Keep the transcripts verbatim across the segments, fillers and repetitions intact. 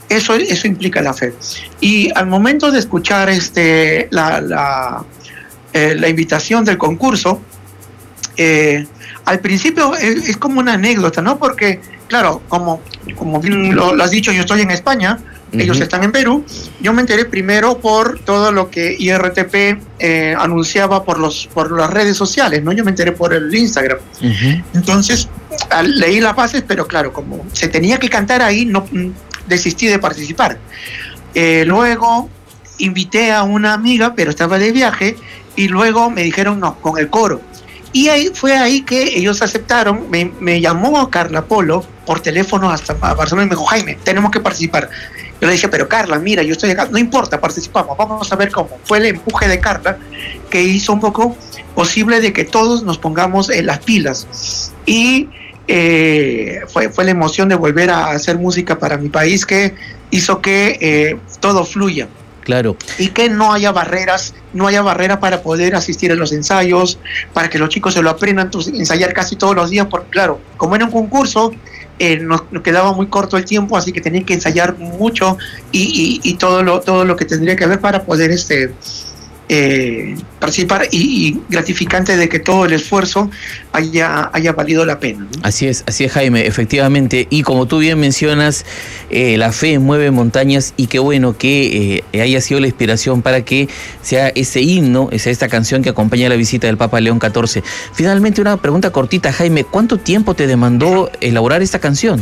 Eso, eso implica la fe. Y al momento de escuchar este, la, la, eh, la invitación del concurso, eh, al principio es, es como una anécdota, ¿no? Porque, claro, como, como bien lo, lo has dicho, yo estoy en España, uh-huh. Ellos están en Perú. Yo me enteré primero por todo lo que I R T P eh, anunciaba por, los, por las redes sociales, ¿no? Yo me enteré por el Instagram. Uh-huh. Entonces, leí las bases, pero claro, como se tenía que cantar ahí, no desistí de participar. Eh, luego invité a una amiga, pero estaba de viaje, y luego me dijeron no, con el coro. Y ahí fue ahí que ellos aceptaron. Me, me llamó Carla Polo por teléfono hasta Barcelona y me dijo, Jaime, tenemos que participar. Yo le dije, pero Carla, mira, yo estoy acá, no importa, participamos, vamos a ver cómo. Fue el empuje de Carla que hizo un poco posible de que todos nos pongamos en las pilas. Y eh, fue, fue la emoción de volver a hacer música para mi país que hizo que eh, todo fluya. Claro. Y que no haya barreras, no haya barreras para poder asistir a los ensayos, para que los chicos se lo aprendan, ensayar casi todos los días, porque claro, como era un concurso, eh, nos, nos quedaba muy corto el tiempo, así que tenía que ensayar mucho y, y, y todo lo todo lo que tendría que ver para poder este eh, participar y, y gratificante de que todo el esfuerzo haya, haya valido la pena, ¿no? Así es, así es, Jaime, efectivamente. Y como tú bien mencionas, eh, la fe mueve montañas, y qué bueno que eh, haya sido la inspiración para que sea ese himno, sea esta canción que acompaña la visita del Papa León catorce. Finalmente, una pregunta cortita, Jaime, ¿cuánto tiempo te demandó elaborar esta canción?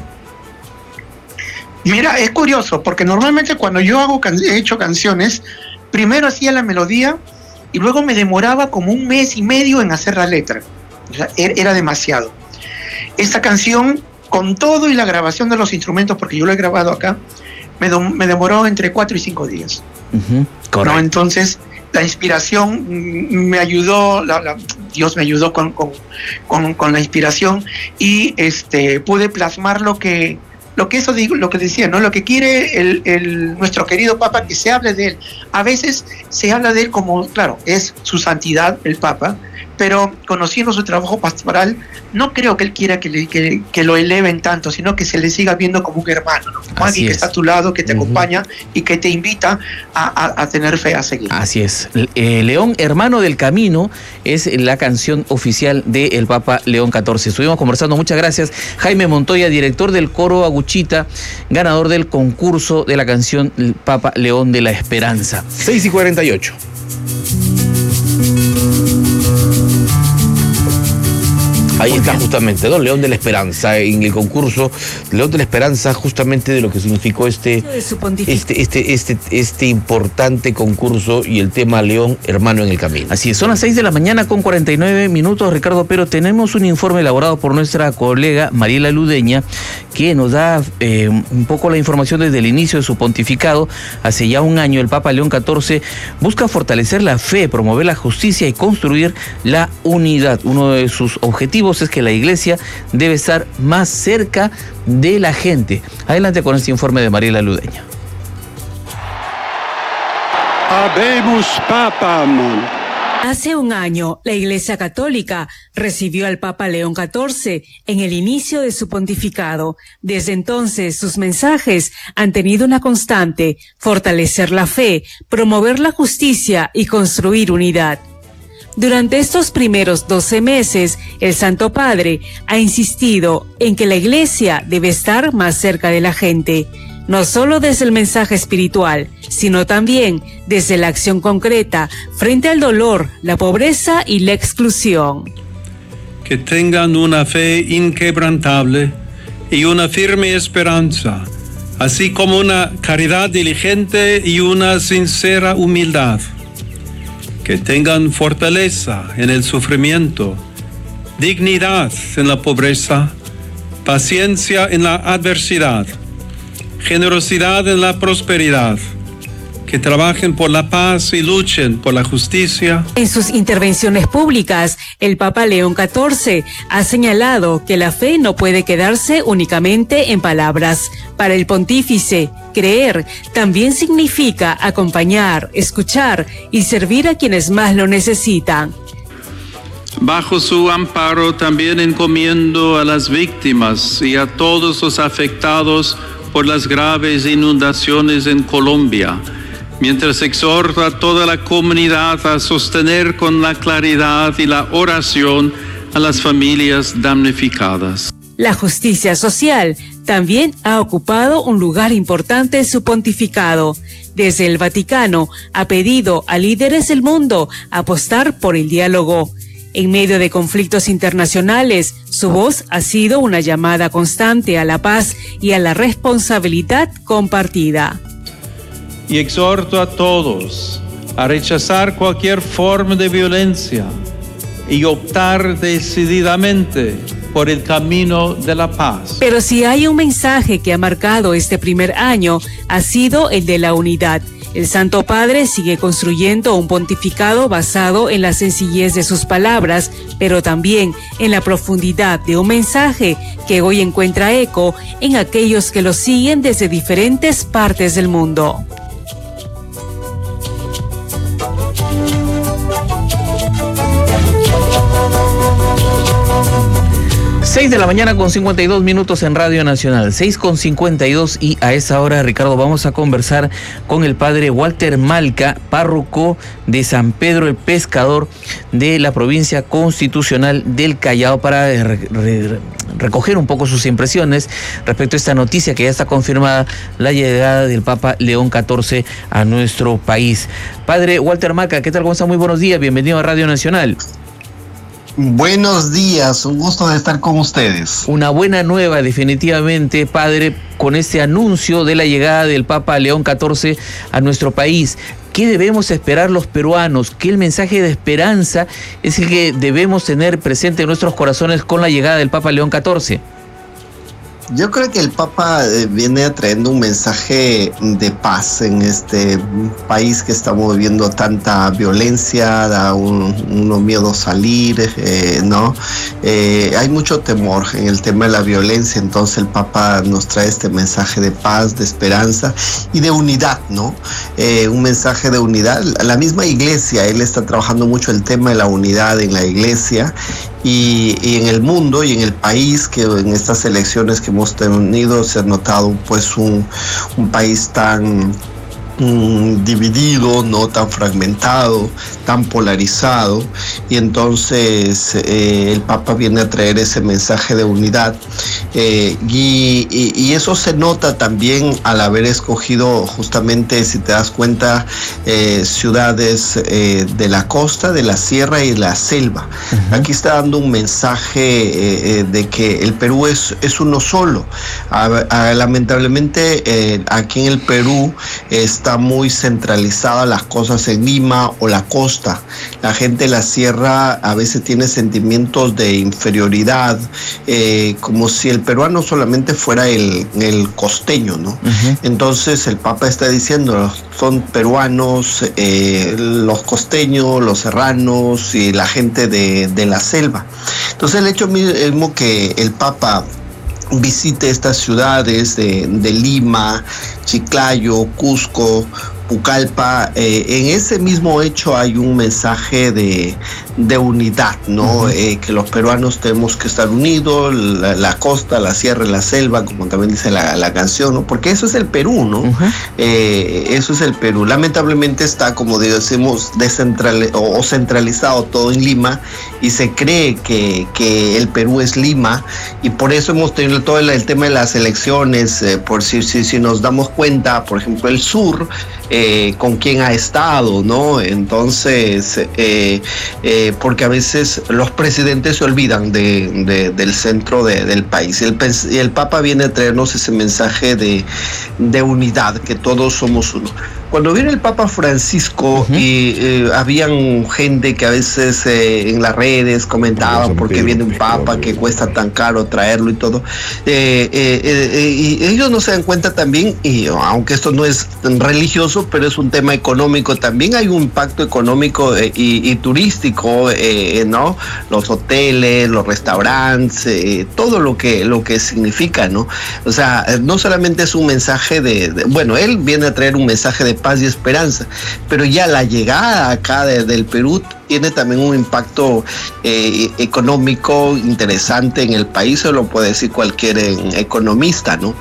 Mira, es curioso, porque normalmente cuando yo hago can- he hecho canciones, primero hacía la melodía y luego me demoraba como un mes y medio en hacer la letra. O sea, era demasiado. Esta canción, con todo y la grabación de los instrumentos, porque yo lo he grabado acá, me, do- me demoró entre cuatro y cinco días. Uh-huh. Correcto. ¿No? Entonces, la inspiración me ayudó, la, la, Dios me ayudó con, con, con, con la inspiración, y este, pude plasmar lo que... Lo que eso digo, lo que decía, ¿no? Lo que quiere el, el, nuestro querido Papa, que se hable de él. A veces se habla de él como, claro, es su santidad, el Papa, pero conociendo su trabajo pastoral, no creo que él quiera que, le, que, que lo eleven tanto, sino que se le siga viendo como un hermano, ¿no? Como alguien que está a tu lado, que te uh-huh. acompaña y que te invita a, a, a tener fe, a seguir. Así es. Eh, León, hermano del camino, es la canción oficial del Papa León catorce. Estuvimos conversando, muchas gracias. Jaime Montoya, director del coro Aguchita, ganador del concurso de la canción Papa León de la Esperanza. seis y cuarenta y ocho. Ahí está justamente, ¿no? León de la Esperanza, en el concurso León de la Esperanza, justamente de lo que significó este, este, este, este, este importante concurso, y el tema León, hermano en el camino. Así es, son las seis de la mañana con cuarenta y nueve minutos, Ricardo, pero tenemos un informe elaborado por nuestra colega Mariela Ludeña, que nos da eh, un poco la información desde el inicio de su pontificado. Hace ya un año el Papa León catorce busca fortalecer la fe, promover la justicia y construir la unidad. Uno de sus objetivos es que la iglesia debe estar más cerca de la gente. Adelante con este informe de Mariela Ludeña. Habemus Papam. Hace un año, la Iglesia Católica recibió al Papa León catorce en el inicio de su pontificado. Desde entonces, sus mensajes han tenido una constante: fortalecer la fe, promover la justicia y construir unidad. Durante estos primeros doce meses, el Santo Padre ha insistido en que la Iglesia debe estar más cerca de la gente, no solo desde el mensaje espiritual, sino también desde la acción concreta frente al dolor, la pobreza y la exclusión. Que tengan una fe inquebrantable y una firme esperanza, así como una caridad diligente y una sincera humildad. Que tengan fortaleza en el sufrimiento, dignidad en la pobreza, paciencia en la adversidad, generosidad en la prosperidad. Que trabajen por la paz y luchen por la justicia. En sus intervenciones públicas, el Papa León catorce ha señalado que la fe no puede quedarse únicamente en palabras. Para el pontífice, creer también significa acompañar, escuchar y servir a quienes más lo necesitan. Bajo su amparo también encomiendo a las víctimas y a todos los afectados por las graves inundaciones en Colombia, mientras exhorta a toda la comunidad a sostener con la claridad y la oración a las familias damnificadas. La justicia social también ha ocupado un lugar importante en su pontificado. Desde el Vaticano ha pedido a líderes del mundo apostar por el diálogo. En medio de conflictos internacionales, su voz ha sido una llamada constante a la paz y a la responsabilidad compartida. Y exhorto a todos a rechazar cualquier forma de violencia y optar decididamente por el camino de la paz. Pero si hay un mensaje que ha marcado este primer año, ha sido el de la unidad. El Santo Padre sigue construyendo un pontificado basado en la sencillez de sus palabras, pero también en la profundidad de un mensaje que hoy encuentra eco en aquellos que lo siguen desde diferentes partes del mundo. seis de la mañana con cincuenta y dos minutos en Radio Nacional, seis con cincuenta y dos, y a esa hora, Ricardo, vamos a conversar con el padre Walter Malca, párroco de San Pedro el Pescador de la provincia constitucional del Callao, para re, re, recoger un poco sus impresiones respecto a esta noticia que ya está confirmada, la llegada del Papa León catorce a nuestro país. Padre Walter Malca, ¿qué tal? ¿Cómo está? Muy buenos días, bienvenido a Radio Nacional. Buenos días, un gusto de estar con ustedes. Una buena nueva, definitivamente, padre, con este anuncio de la llegada del Papa León catorce a nuestro país. ¿Qué debemos esperar los peruanos? ¿Qué el mensaje de esperanza es el que debemos tener presente en nuestros corazones con la llegada del Papa León catorce? Yo creo que el Papa eh, viene trayendo un mensaje de paz en este país que estamos viviendo tanta violencia, da un, uno miedo a salir, eh, ¿no? Eh, hay mucho temor en el tema de la violencia, entonces el Papa nos trae este mensaje de paz, de esperanza y de unidad, ¿no? Eh, un mensaje de unidad. La misma iglesia, él está trabajando mucho el tema de la unidad en la iglesia y, y en el mundo y en el país, que en estas elecciones que hemos tenido se ha notado pues un, un país tan mm, dividido, no tan fragmentado, tan polarizado, y entonces eh, el Papa viene a traer ese mensaje de unidad eh, y, y, y eso se nota también al haber escogido justamente, si te das cuenta, eh, ciudades eh, de la costa, de la sierra y de la selva. Uh-huh. Aquí está dando un mensaje eh, eh, de que el Perú es, es uno solo. A, a, lamentablemente eh, aquí en el Perú está muy centralizada las cosas en Lima o la costa. La gente de la sierra a veces tiene sentimientos de inferioridad, eh, como si el peruano solamente fuera el, el costeño, ¿no? Uh-huh. Entonces el Papa está diciendo, son peruanos, eh, los costeños, los serranos y la gente de, de la selva. Entonces el hecho mismo que el Papa visite estas ciudades de, de Lima, Chiclayo, Cusco, Pucallpa, eh, en ese mismo hecho hay un mensaje de, de unidad, ¿no? Uh-huh. Eh, que los peruanos tenemos que estar unidos, la, la costa, la sierra, la selva, como también dice la, la canción, ¿no? Porque eso es el Perú, ¿no? Uh-huh. Eh, eso es el Perú. Lamentablemente está, como decimos, descentralizado o centralizado todo en Lima, y se cree que, que el Perú es Lima, y por eso hemos tenido todo el, el tema de las elecciones, eh, por si, si, si nos damos cuenta, por ejemplo, el sur, Eh, con quién ha estado, ¿no? Entonces, eh, eh, porque a veces los presidentes se olvidan de, de, del centro de, del país. El, el Papa viene a traernos ese mensaje de, de unidad, que todos somos uno. Cuando viene el Papa Francisco, uh-huh. y eh, habían gente que a veces eh, en las redes comentaban por qué viene un Papa, que cuesta tan caro traerlo y todo, eh, eh, eh, y ellos no se dan cuenta también, y aunque esto no es religioso, pero es un tema económico, también hay un impacto económico eh, y, y turístico, eh, ¿no? Los hoteles, los restaurantes, eh, todo lo que, lo que significa, ¿no? O sea, no solamente es un mensaje de, de, bueno, él viene a traer un mensaje de paz y esperanza, pero ya la llegada acá de, del Perú tiene también un impacto eh, económico interesante en el país, se lo puede decir cualquier eh, economista, ¿no?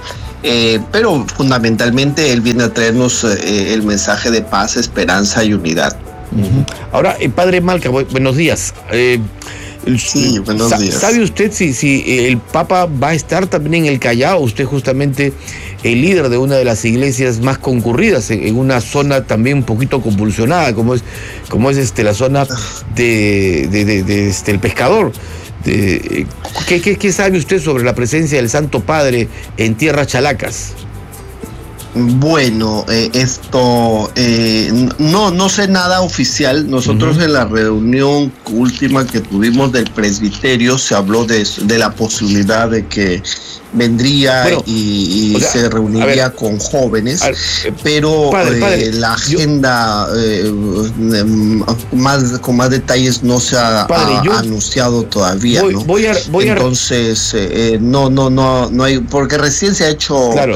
eh, pero fundamentalmente él viene a traernos eh, el mensaje de paz, esperanza y unidad. Uh-huh. Ahora, eh, padre Malca, buenos días. Eh, Sí, buenos Sa- días. ¿Sabe usted si, si el Papa va a estar también en el Callao? Usted justamente el líder de una de las iglesias más concurridas en, en una zona también un poquito convulsionada, como es, como es este, la zona de, de, de, de este, el Pescador. De, ¿qué, qué, ¿Qué sabe usted sobre la presencia del Santo Padre en tierras chalacas? Bueno, eh, esto eh, no no sé nada oficial. Nosotros uh-huh. en la reunión última que tuvimos del presbiterio se habló de, de la posibilidad de que vendría bueno, y, y o sea, se reuniría ver, con jóvenes, ver, pero padre, padre, eh, la agenda yo, eh, más con más detalles no se ha, padre, ha yo, anunciado todavía, voy, ¿no? Voy a, voy Entonces eh, no no no no hay, porque recién se ha hecho claro.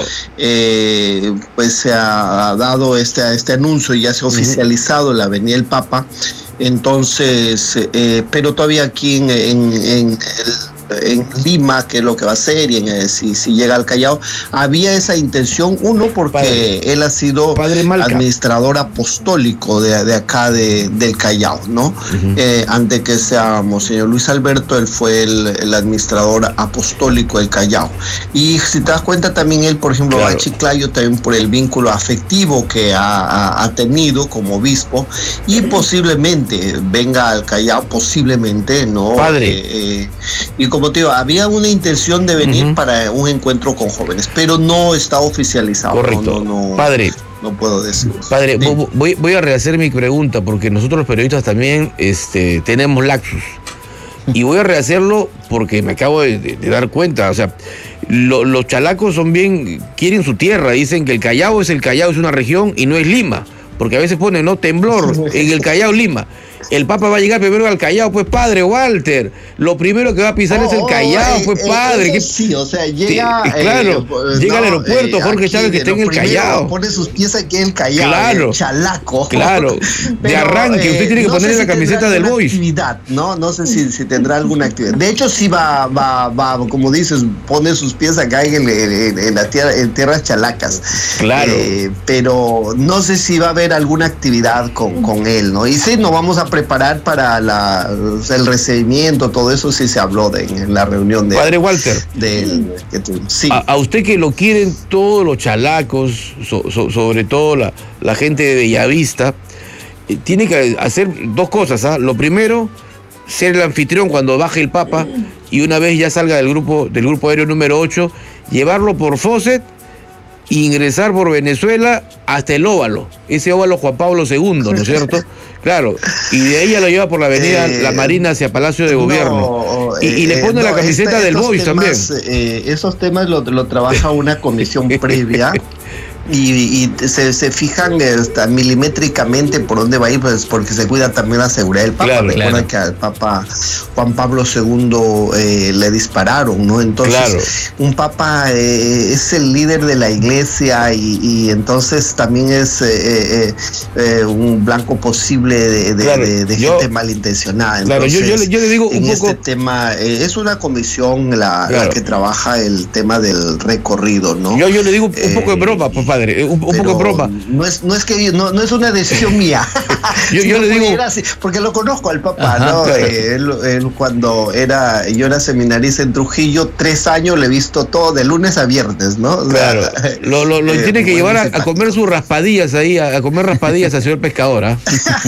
eh, pues se ha dado este este anuncio y ya se ha oficializado uh-huh. la venida del Papa. Entonces eh, pero todavía aquí en, en, en el en Lima, que es lo que va a hacer, y en, eh, si, si llega al Callao, había esa intención, uno, porque padre, él ha sido administrador apostólico de, de acá de, del Callao, ¿no? Uh-huh. Eh, antes que sea Monseñor Luis Alberto, él fue el, el administrador apostólico del Callao. Y si te das cuenta, también él, por ejemplo, claro. va a Chiclayo también por el vínculo afectivo que ha, ha, ha tenido como obispo, y posiblemente venga al Callao, posiblemente, ¿no? Padre. Eh, eh, y como te digo, había una intención de venir uh-huh. para un encuentro con jóvenes, pero no está oficializado. Correcto. No, no, Padre. No puedo decir. Padre, voy, voy a rehacer mi pregunta, porque nosotros los periodistas también este, tenemos lapsus. Y voy a rehacerlo porque me acabo de, de, de dar cuenta. O sea, lo, los chalacos son bien, quieren su tierra. Dicen que el Callao es el Callao, es una región y no es Lima. Porque a veces ponen, ¿no? Temblor en el Callao, Lima. El Papa va a llegar primero al Callao, pues padre, Walter. Lo primero que va a pisar oh, es el Callao, pues eh, padre. Que, sí, o sea, llega. Sí, claro, eh, llega no, al aeropuerto, eh, Jorge Chávez, que está en el Callao. Pone sus pies aquí en el Callao, claro, el chalaco. Claro, de Pero, arranque, usted eh, tiene que no ponerle si la camiseta del Boys. Actividad, ¿no? No sé si, si tendrá alguna actividad. De hecho, sí va, va, va, como dices, pone sus pies acá en, en, en la tierra, en tierras chalacas. Claro. Eh, pero no sé si va a haber alguna actividad con, con él, ¿no? Y sí, nos vamos a preparar para la, el recibimiento, todo eso sí se habló de, en la reunión de Padre Walter. De, que tu, sí. a, a usted que lo quieren todos los chalacos, so, so, sobre todo la, la gente de Bellavista, eh, tiene que hacer dos cosas, ¿ah? Lo primero, ser el anfitrión cuando baje el Papa y una vez ya salga del grupo, del grupo aéreo número ocho, llevarlo por Fawcett, ingresar por Venezuela hasta el óvalo, ese óvalo Juan Pablo segundo, ¿no es cierto? Claro, y de ahí ya lo lleva por la avenida eh, La Marina hacia Palacio de Gobierno. No, y, y eh, le pone no, la camiseta este, del Boys también. Eh, esos temas lo, lo trabaja una comisión previa. Y, y se, se fijan hasta milimétricamente por dónde va a ir, pues porque se cuida también la seguridad del Papa. Claro, Recuerda claro. que al Papa Juan Pablo segundo eh, le dispararon, ¿no? Entonces, claro. un Papa eh, es el líder de la iglesia y, y entonces también es eh, eh, eh, un blanco posible de, de, claro, de, de yo, gente malintencionada. Claro, entonces, yo, yo, yo le digo un en poco. este tema, eh, es una comisión la, claro. la que trabaja el tema del recorrido, ¿no? Yo, yo le digo un eh, poco de broma, pues padre. Un, un poco de broma. No es, no es que no, no es una decisión mía. yo, yo le digo así, porque lo conozco al Papa, ajá, ¿no? Claro. Eh, él, él cuando era yo era seminarista en Trujillo, tres años le he visto todo de lunes a viernes, ¿no? O claro. sea, lo lo, lo eh, tiene que llevar a, a comer sus raspadillas ahí, a, a comer raspadillas al señor pescador, ¿eh?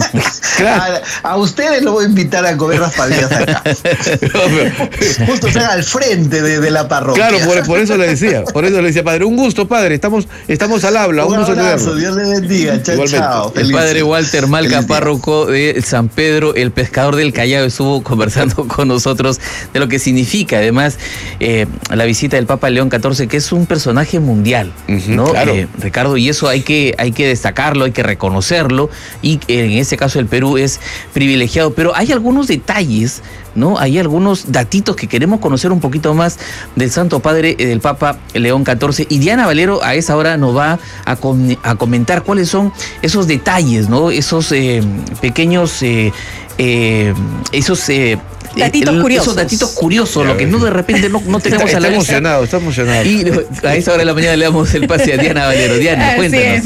Claro. A, a ustedes lo voy a invitar a comer raspadillas acá. No, pero... Justo o sea, al frente de, de la parroquia. Claro, por, por eso le decía, por eso le decía, padre, un gusto, padre, estamos, estamos al habla. Un abrazo, Dios le bendiga. Chao, chao. El padre Walter Malca, párroco de San Pedro, el pescador del Callao, estuvo conversando con nosotros de lo que significa, además, eh, la visita del Papa León catorce, que es un personaje mundial, uh-huh, ¿no? Claro. Eh, Ricardo, y eso hay que, hay que destacarlo, hay que reconocerlo, y en este caso el Perú es privilegiado, pero hay algunos detalles, ¿no? Hay algunos datitos que queremos conocer un poquito más del Santo Padre, del Papa León catorce, y Diana Valero a esa hora nos va a, com- a comentar cuáles son esos detalles, ¿no? Esos eh, pequeños, eh, eh, esos eh, Datitos el, curiosos. Esos datitos curiosos, lo que no de repente no, no tenemos está, a la está vista. emocionado, está emocionado. Y a esa hora de la mañana le damos el pase a Diana Valero. Diana, Así cuéntanos. es.